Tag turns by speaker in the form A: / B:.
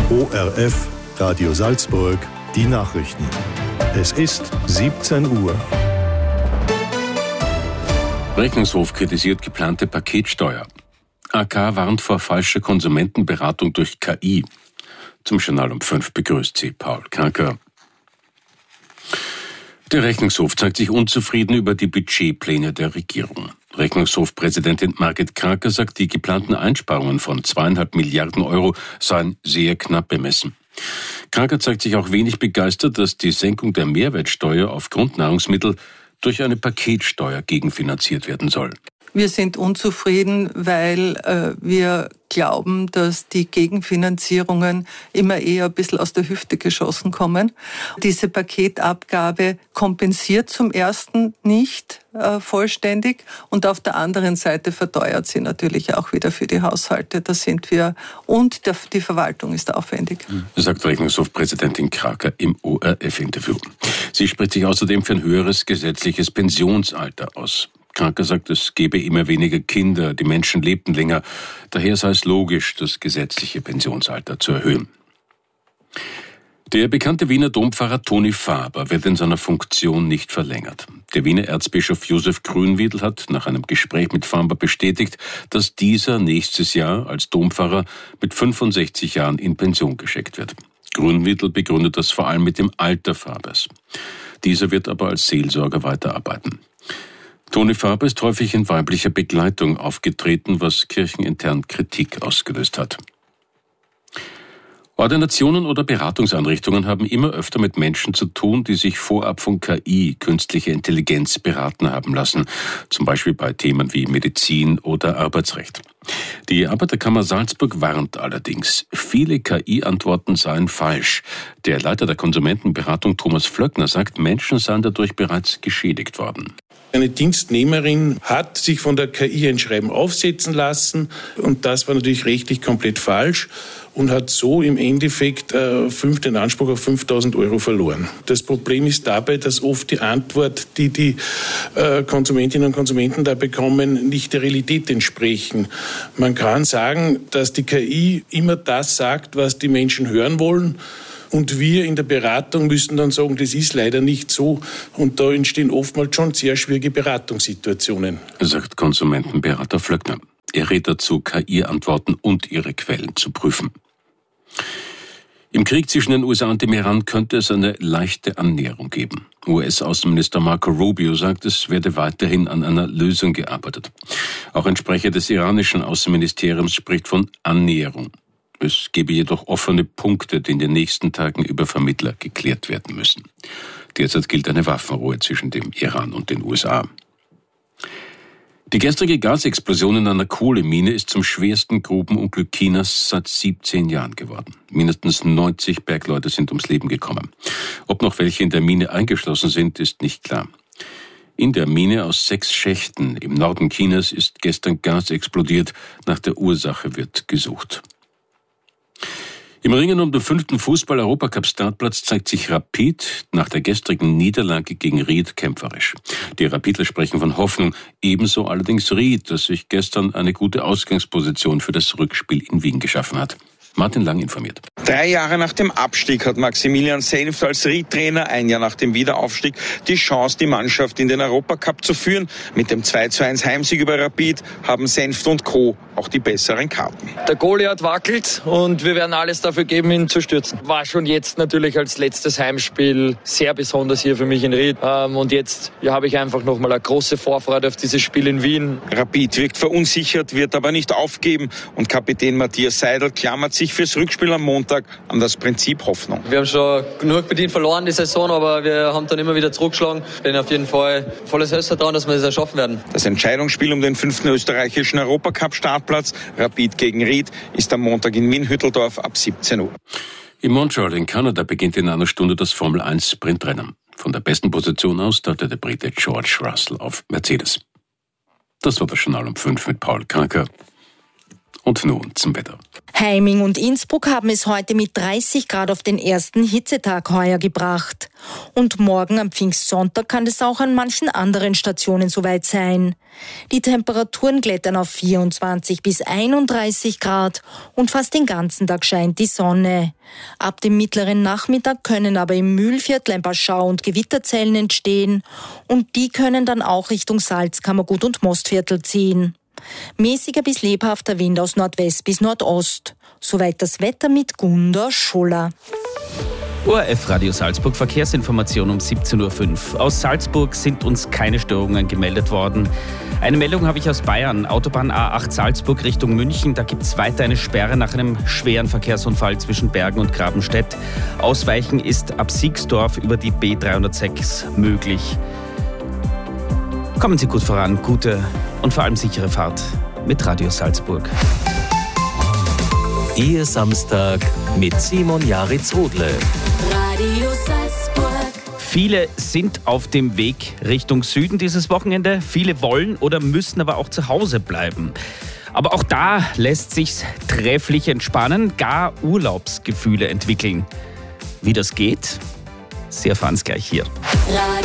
A: ORF Radio Salzburg, die Nachrichten. Es ist 17 Uhr.
B: Rechnungshof kritisiert geplante Paketsteuer. AK warnt vor falscher Konsumentenberatung durch KI. Zum Journal um 5 begrüßt sie Paul Kanker. Der Rechnungshof zeigt sich unzufrieden über die Budgetpläne der Regierung. Rechnungshofpräsidentin Margit Kraker sagt, die geplanten Einsparungen von 2,5 Milliarden Euro seien sehr knapp bemessen. Kraker zeigt sich auch wenig begeistert, dass die Senkung der Mehrwertsteuer auf Grundnahrungsmittel durch eine Paketsteuer gegenfinanziert werden soll.
C: Wir sind unzufrieden, weil wir glauben, dass die Gegenfinanzierungen immer eher ein bisschen aus der Hüfte geschossen kommen. Diese Paketabgabe kompensiert zum ersten nicht vollständig und auf der anderen Seite verteuert sie natürlich auch wieder für die Haushalte. Da sind wir und die Verwaltung ist aufwendig.
B: Sagt Rechnungshofpräsidentin Kraker im ORF-Interview. Sie spricht sich außerdem für ein höheres gesetzliches Pensionsalter aus. Kraker sagt, es gebe immer weniger Kinder, die Menschen lebten länger. Daher sei es logisch, das gesetzliche Pensionsalter zu erhöhen. Der bekannte Wiener Dompfarrer Toni Faber wird in seiner Funktion nicht verlängert. Der Wiener Erzbischof Josef Grünwiedl hat nach einem Gespräch mit Faber bestätigt, dass dieser nächstes Jahr als Dompfarrer mit 65 Jahren in Pension geschickt wird. Grünwiedl begründet das vor allem mit dem Alter Fabers. Dieser wird aber als Seelsorger weiterarbeiten. Toni Faber ist häufig in weiblicher Begleitung aufgetreten, was kirchenintern Kritik ausgelöst hat. Ordinationen oder Beratungseinrichtungen haben immer öfter mit Menschen zu tun, die sich vorab von KI, künstlicher Intelligenz, beraten haben lassen, zum Beispiel bei Themen wie Medizin oder Arbeitsrecht. Die Arbeiterkammer Salzburg warnt allerdings, viele KI-Antworten seien falsch. Der Leiter der Konsumentenberatung Thomas Flöckner sagt, Menschen seien dadurch bereits geschädigt worden.
D: Eine Dienstnehmerin hat sich von der KI ein Schreiben aufsetzen lassen und das war natürlich rechtlich komplett falsch und hat so im Endeffekt den Anspruch auf 5.000 Euro verloren. Das Problem ist dabei, dass oft die Antwort, die die Konsumentinnen und Konsumenten da bekommen, nicht der Realität entsprechen. Man kann sagen, dass die KI immer das sagt, was die Menschen hören wollen. Und wir in der Beratung müssen dann sagen, das ist leider nicht so. Und da entstehen oftmals schon sehr schwierige Beratungssituationen.
B: Sagt Konsumentenberater Flöckner. Er rät dazu, KI-Antworten und ihre Quellen zu prüfen. Im Krieg zwischen den USA und dem Iran könnte es eine leichte Annäherung geben. US-Außenminister Marco Rubio sagt, es werde weiterhin an einer Lösung gearbeitet. Auch ein Sprecher des iranischen Außenministeriums spricht von Annäherung. Es gebe jedoch offene Punkte, die in den nächsten Tagen über Vermittler geklärt werden müssen. Derzeit gilt eine Waffenruhe zwischen dem Iran und den USA. Die gestrige Gasexplosion in einer Kohlemine ist zum schwersten Grubenunglück Chinas seit 17 Jahren geworden. Mindestens 90 Bergleute sind ums Leben gekommen. Ob noch welche in der Mine eingeschlossen sind, ist nicht klar. In der Mine aus 6 Schächten im Norden Chinas ist gestern Gas explodiert. Nach der Ursache wird gesucht. Im Ringen um den 5. Fußball-Europacup-Startplatz zeigt sich Rapid nach der gestrigen Niederlage gegen Ried kämpferisch. Die Rapidler sprechen von Hoffnung, ebenso allerdings Ried, das sich gestern eine gute Ausgangsposition für das Rückspiel in Wien geschaffen hat. Martin Lang informiert.
E: 3 Jahre nach dem Abstieg hat Maximilian Senft als Ried-Trainer, 1 Jahr nach dem Wiederaufstieg, die Chance, die Mannschaft in den Europacup zu führen. Mit dem 2:1 Heimsieg über Rapid haben Senft und Co. auch die besseren Karten.
F: Der Goliath wackelt und wir werden alles dafür geben, ihn zu stürzen. War schon jetzt natürlich als letztes Heimspiel sehr besonders hier für mich in Ried. Und jetzt habe ich einfach nochmal eine große Vorfreude auf dieses Spiel in Wien.
E: Rapid wirkt verunsichert, wird aber nicht aufgeben. Und Kapitän Matthias Seidel klammert sich fürs Rückspiel am Montag an das Prinzip Hoffnung.
F: Wir haben schon genug bedient verloren die Saison, aber wir haben dann immer wieder zurückgeschlagen. Bin auf jeden Fall volles Selbstvertrauen, dass wir das erschaffen werden.
E: Das Entscheidungsspiel um den 5. österreichischen Europacup-Startplatz, Rapid gegen Ried, ist am Montag in Wien-Hütteldorf ab 17 Uhr.
B: In Montreal in Kanada beginnt in einer Stunde das Formel-1-Sprintrennen. Von der besten Position aus startet der Brite George Russell auf Mercedes. Das war das Journal um 5 mit Paul Kanker. Und nun zum Wetter.
G: Heiming und Innsbruck haben es heute mit 30 Grad auf den ersten Hitzetag heuer gebracht. Und morgen am Pfingstsonntag kann es auch an manchen anderen Stationen soweit sein. Die Temperaturen klettern auf 24 bis 31 Grad und fast den ganzen Tag scheint die Sonne. Ab dem mittleren Nachmittag können aber im Mühlviertel ein paar Schau- und Gewitterzellen entstehen und die können dann auch Richtung Salzkammergut und Mostviertel ziehen. Mäßiger bis lebhafter Wind aus Nordwest bis Nordost. Soweit das Wetter mit Gunda Schuller.
H: ORF Radio Salzburg, Verkehrsinformation um 17.05 Uhr. Aus Salzburg sind uns keine Störungen gemeldet worden. Eine Meldung habe ich aus Bayern. Autobahn A8 Salzburg Richtung München. Da gibt es weiter eine Sperre nach einem schweren Verkehrsunfall zwischen Bergen und Grabenstedt. Ausweichen ist ab Siegsdorf über die B306 möglich. Kommen Sie gut voran, gute und vor allem sichere Fahrt mit Radio Salzburg.
I: Ihr Samstag mit Simon Jaritz-Rodle.
J: Radio Salzburg.
H: Viele sind auf dem Weg Richtung Süden dieses Wochenende. Viele wollen oder müssen aber auch zu Hause bleiben. Aber auch da lässt sich's trefflich entspannen, gar Urlaubsgefühle entwickeln. Wie das geht, Sie erfahren es gleich hier.
J: Radio